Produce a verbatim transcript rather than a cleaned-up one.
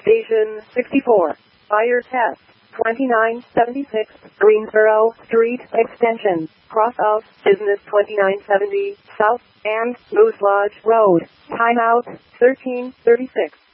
Station sixty-four. Fire test. twenty-nine seventy-six Greensboro Street Extension. Cross of Business twenty-nine seventy South and Moose Lodge Road. Timeout thirteen thirty-six.